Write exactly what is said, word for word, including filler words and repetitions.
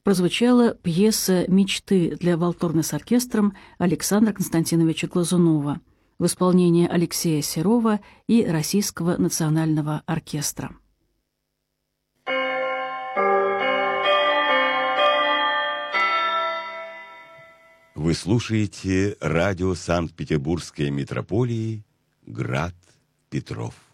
прозвучала пьеса «Мечты» для валторны с оркестром Александра Константиновича Глазунова в исполнении Алексея Серова и Российского национального оркестра. Вы слушаете радио Санкт-Петербургской метрополии «Град Петров».